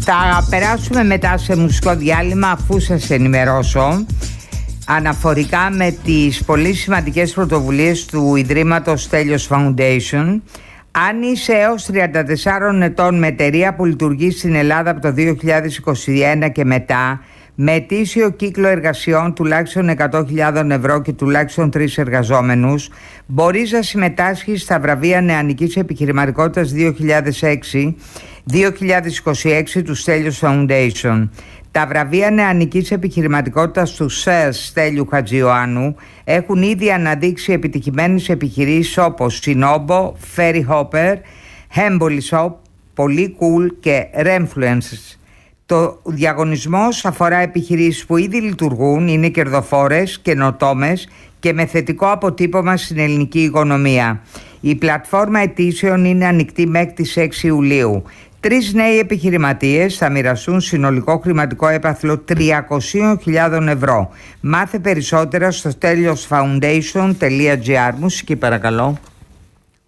Θα περάσουμε μετά σε μουσικό διάλειμμα, αφού σας ενημερώσω αναφορικά με τις πολύ σημαντικές πρωτοβουλίες του Ιδρύματος Στέλιος Foundation. Αν είσαι έως 34 ετών με εταιρεία που λειτουργεί στην Ελλάδα από το 2021 και μετά, με ετήσιο κύκλο εργασιών τουλάχιστον 100.000 ευρώ και τουλάχιστον 3 εργαζόμενους, μπορείς να συμμετάσχεις στα βραβεία νεανικής επιχειρηματικότητας 2026 του Στέλιος Foundation. Τα βραβεία νεανικής επιχειρηματικότητας του ΣΕΡ Στέλιου Χατζιωάννου έχουν ήδη αναδείξει επιτυχημένες επιχειρήσεις όπως Sinobo, Ferry Hopper, Hemboli Shop, Polycool και Remfluence. Το διαγωνισμός αφορά επιχειρήσεις που ήδη λειτουργούν, είναι κερδοφόρες, καινοτόμες και με θετικό αποτύπωμα στην ελληνική οικονομία. Η πλατφόρμα αιτήσεων είναι ανοιχτή μέχρι τις 6 Ιουλίου. 3 νέοι επιχειρηματίες θα μοιραστούν συνολικό χρηματικό έπαθλο 300.000 ευρώ. Μάθε περισσότερα στο steliosfoundation.gr. Μουσική παρακαλώ.